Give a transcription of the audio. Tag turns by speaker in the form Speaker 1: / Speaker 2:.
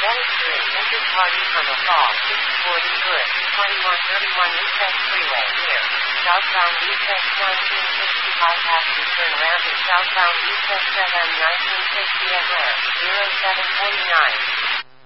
Speaker 1: Enter party from a call. 640 good. 2131 East Freeway here. Southbound East 1965 has to turn around to southbound East 7 1960 at ramp 0749.